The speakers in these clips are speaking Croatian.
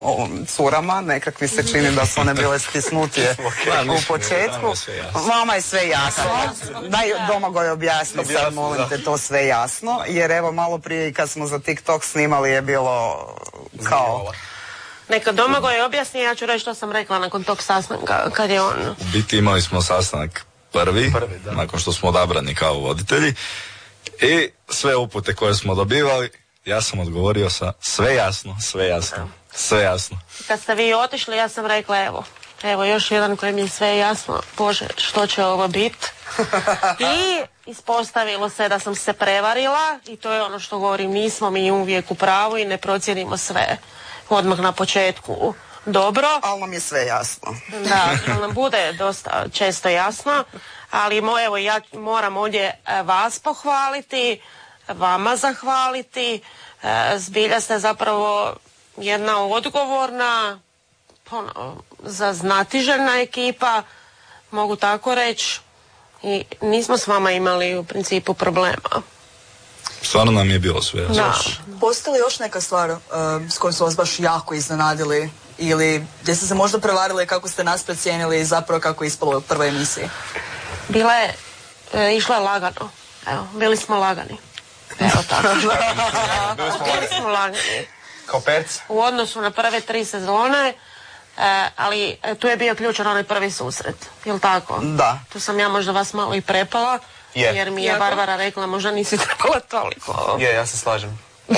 curama, nekak mi se čini da su one bile stisnutije u početku. Vama je sve jasno. Daj Domagoj objasni sad, molim te, to sve jasno, jer evo malo prije kad smo za TikTok snimali je bilo kao... Neka Domagoj objasni, ja ću reći što sam rekla nakon tog sastanka, kad je on... U biti imali smo sastanak prvi nakon što smo odabrani kao voditelji i sve upute koje smo dobivali, ja sam odgovorio sa sve jasno. Kad ste vi otišli, ja sam rekla evo još jedan koji mi je sve jasno, Bože, što će ovo biti? I ispostavilo se da sam se prevarila i to je ono što govorim, nismo mi uvijek u pravu i ne procijenimo sve odmah na početku dobro. Ali nam je sve jasno. Da, nam bude dosta često jasno, ali evo ja moram ovdje vas pohvaliti, vama zahvaliti, zbilja ste zapravo jedna odgovorna, znatiželjna ekipa, mogu tako reći, i nismo s vama imali u principu problema. Stvarno nam je bilo sve jasno. Postoji li još neka stvar s kojom su vas baš jako iznenadili ili gdje ste se možda prevarili kako ste nas precijenili i zapravo kako je ispalo u prvoj emisiji? Išla je lagano. Evo, bili smo lagani. Evo tako. Bili smo lagani. Kao perc? U odnosu na prve 3 sezone, ali tu je bio ključan onaj prvi susret, jel tako? Da. Tu sam ja možda vas malo i prepala, jer mi je Barbara rekla možda nisi trebala toliko. Ja se slažem.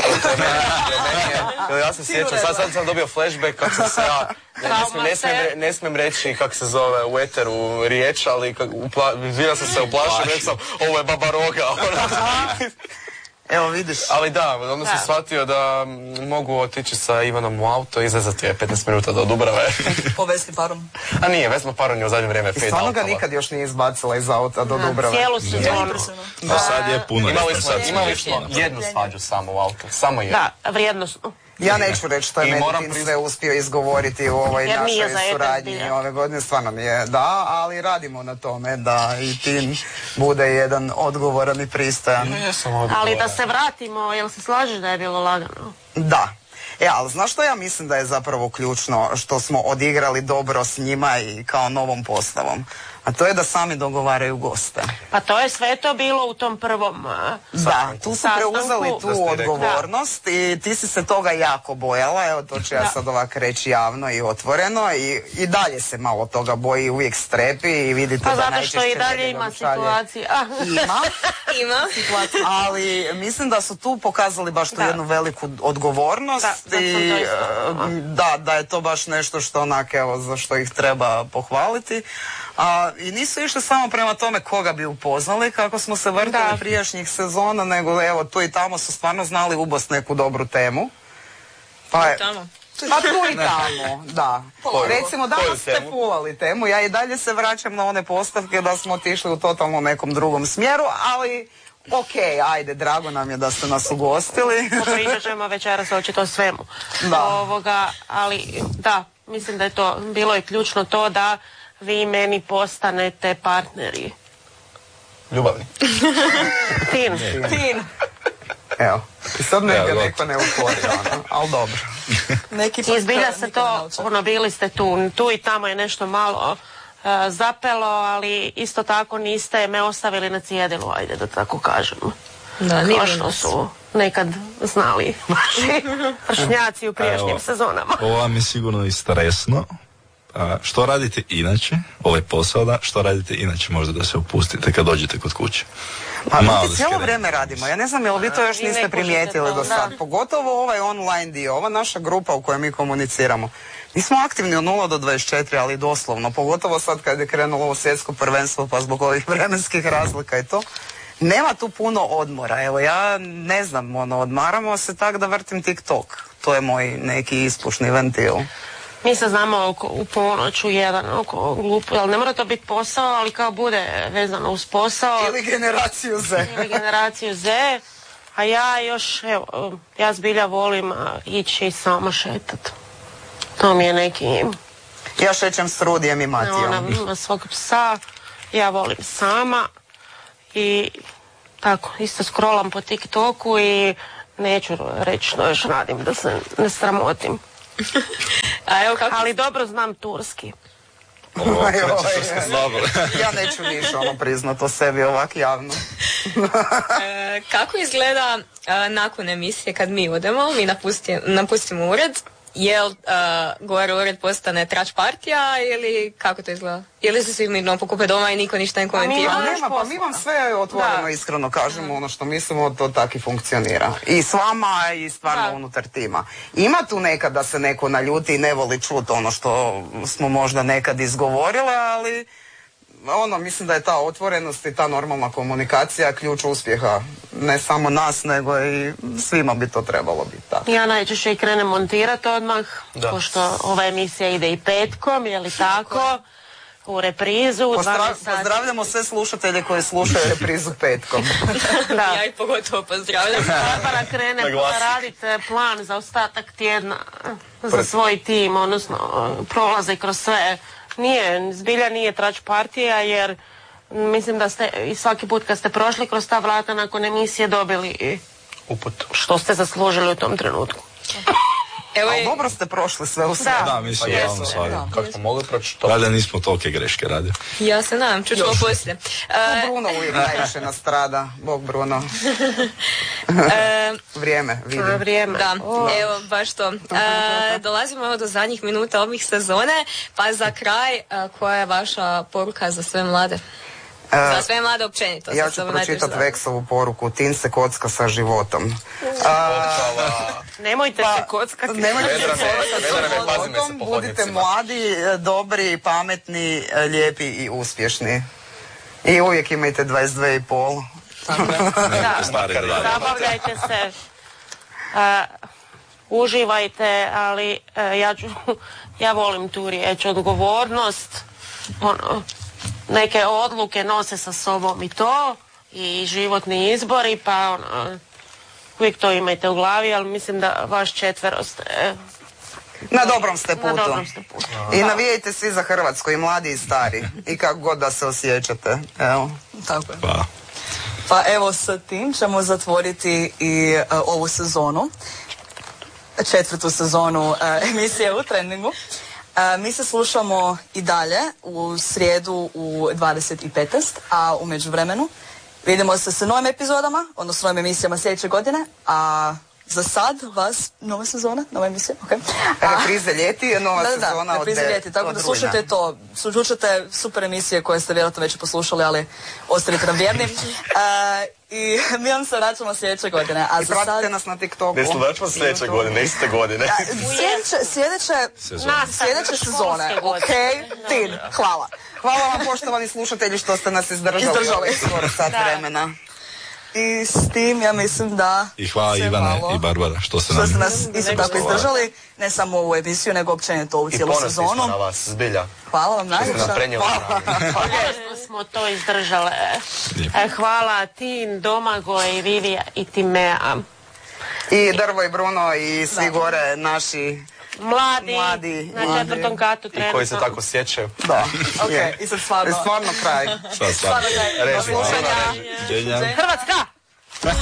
Ja se sjećam, sad sam dobio flashback kako sam se ne smijem reći kako se zove u eteru riječ, ali vidio sam se uplašio, rekao sam, ovo je Baba Roga. Evo vidiš. Ali da, onda sam shvatio da mogu otići sa Ivanom u auto i izvezati je 15 minuta do Dubrave. Po Vesni Paron. A nije, Vesna Paron je u zadnje vrijeme fade. I stvarno ga nikad još nije izbacila iz auta do Dubrave. Cijelu sezonu. A sad je puno. Imali smo jednu svađu samo u auto. Samo jednu. Da, vrijednosno. Ja neću reći što je Medetin sve uspio izgovoriti u ovoj našoj suradnji ove godine, stvarno nije, da, ali radimo na tome da i Tin bude jedan odgovoran i pristojan. Ali da se vratimo, jel se slažeš da je bilo lagano? Da. Ali znaš što ja mislim da je zapravo ključno što smo odigrali dobro s njima i kao novom postavom? A to je da sami dogovaraju goste. Pa to je sve to bilo u tom prvom Da, tu su preuzeli tu odgovornost i ti si se toga jako bojala, evo to ću ja sad ovak reći javno i otvoreno i dalje se malo toga boji, uvijek strepi i vidite da najčešće... Pa zato što i dalje ima situacija. Ima situacija, ali mislim da su tu pokazali baš tu jednu veliku odgovornost i da je to baš nešto što onak, evo, za što ih treba pohvaliti. I nisu išli samo prema tome koga bi upoznali kako smo se vrtili prijašnjih sezona, nego evo tu i tamo su stvarno znali ubost neku dobru temu. Pa tu i tamo, da. Recimo danas ste fulali temu, ja i dalje se vraćam na one postavke da smo otišli u totalno nekom drugom smjeru, ali ajde, drago nam je da ste nas ugostili. Pričat ćemo večeras očito o svemu. Ali da, mislim da je to bilo i ključno to da vi meni postanete partneri. Ljubavni. Tin. Evo. I sad neko ne utvori, ali dobro. I zbilja se to, bili ste tu i tamo je nešto malo zapelo, ali isto tako niste me ostavili na cjedilu, ajde da tako kažem. Kao što su nekad znali vaši vršnjaci u prijašnjim sezonama. Ovo vam je sigurno i stresno. Što radite inače, ovaj posao da, što radite inače možda da se opustite kad dođete kod kuće? Pa mi cijelo vrijeme radimo, ja ne znam jel vi to još niste primijetili do sad, pogotovo ovaj online dio, ova naša grupa u kojoj mi komuniciramo. Mi smo aktivni od 0 do 24, ali doslovno, pogotovo sad kad je krenulo ovo svjetsko prvenstvo pa zbog ovih vremenskih razlika i to. Nema tu puno odmora, evo ja ne znam, odmaramo se tak da vrtim TikTok, to je moj neki ispušni ventil. Mi se znamo u ponoć, u jedan, oko glupu, ali ne mora to biti posao, ali kao bude vezano uz posao. Ili generaciju Z. A ja još, evo, ja zbilja volim ići sama šetat. To mi je neki... Ja šećem s Rudijem i Matijom. Ona ima svog psa, ja volim sama i tako, isto scrollam po TikToku i neću reći što još radim, da se ne sramotim. A evo kako... Ali dobro znam turski. Ja neću ništa priznat o sebi ovak javno. Kako izgleda nakon emisije kad mi odemo, mi napustimo ured? Jel gore ured postane trač partija ili kako to izgleda? Ili se svi mirno pokupe doma i niko ništa ne komentira? Pa mi vam sve otvoreno iskreno kažemo ono što mislimo, to tako i funkcionira. I s vama i stvarno unutar tima. Ima tu nekad da se neko naljuti i ne voli čuti ono što smo možda nekad izgovorile, ali mislim da je ta otvorenost i ta normalna komunikacija ključ uspjeha. Ne samo nas, nego i svima bi to trebalo biti tako. Ja najčešće i krenem montirati odmah, pošto ova emisija ide i petkom, je li tako? U reprizu. Pozdravljamo sve slušatelje koji slušaju reprizu petkom. Ja ih pogotovo pozdravljam. Barbara krene raditi plan za ostatak tjedna za svoj tim, odnosno prolaze kroz sve. Zbilja nije trač partija, jer mislim da ste i svaki put kad ste prošli kroz ta vrata nakon emisije dobili uput što ste zaslužili u tom trenutku. Ali dobro ste prošli sve u sve. Da, mislim, javno stvari. Kako smo mogli proći to? Valjda nismo tolike greške radili. Ja se nadam, čućemo poslije. Bruno uvijek najviše nastrada. Bog Bruno. Vrijeme, vidim. Vrijeme. Da, evo baš to. Dolazimo do zadnjih minuta ovih sezone, pa za kraj, koja je vaša poruka za sve mlade? Za sve mlade općenito. Ja ću pročitati Veksovu poruku. Tin se kocka sa životom. Nemojte se kockati. Nemojte se kockati sa životom. Budite mladi, dobri, pametni, lijepi i uspješni. I uvijek imajte 22,5. Zabavljajte se. Uživajte, ali ja volim tu riječ odgovornost. Neke odluke nose sa sobom i to, i životni izbori, pa uvijek to imajte u glavi, ali mislim da vaš četvero ste... Na dobrom ste putu. I navijajte svi za Hrvatsku, i mladi i stari. I kako god da se osjećate. Evo. Tako je. Pa evo, sa tim ćemo zatvoriti i ovu sezonu. 4. sezonu emisije U treningu. Mi se slušamo i dalje u srijedu u 20:15, a u međuvremenu vidimo se sa novim epizodama, odnosno novim emisijama sljedeće godine, a za sad vas nova sezona, nova emisija, ok. Reprize ljeti, nova sezona od ljeti, tako da slušajte to, slušajte super emisije koje ste vjerojatno već poslušali, ali ostanite nam vjerni. I mi vam se vraćamo sljedeće godine. I pratite nas na TikToku. Ne se vraćamo sljedeće godine, iste godine. Sljedeće sezone, ok, Tin, hvala. Hvala vam, poštovani slušatelji, što ste nas izdržali skoro sat vremena. I s tim ja mislim da... I hvala Ivane i Barbara što ste nas isto tako izdržali, ne samo ovu emisiju, nego općenito ovu cijelu sezonu. I ponosni smo na vas, zbilja. Hvala vam najljepša. Ponosno smo to izdržale. Hvala Tin, Domagoj, Vivija i Timea. I Drvo i Bruno i svi gore naši... Mladi na 4. katu trenutno. I koji se tako sjećaju. Da. Ok, i sad stvarno kraj. Stvarno kraj. Režim. Hrvatska!